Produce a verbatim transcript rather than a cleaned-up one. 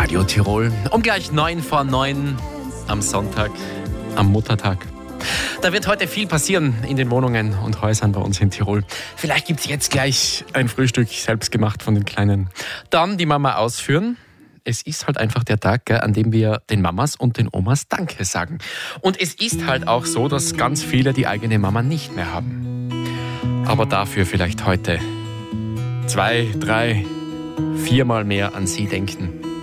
Radio Tirol. Um gleich neun vor neun am Sonntag, am Muttertag. Da wird heute viel passieren in den Wohnungen und Häusern bei uns in Tirol. Vielleicht gibt es jetzt gleich ein Frühstück selbst gemacht von den Kleinen. Dann die Mama ausführen. Es ist halt einfach der Tag, gell, an dem wir den Mamas und den Omas Danke sagen. Und es ist halt auch so, dass ganz viele die eigene Mama nicht mehr haben. Aber dafür vielleicht heute zwei, drei, viermal mehr an sie denken.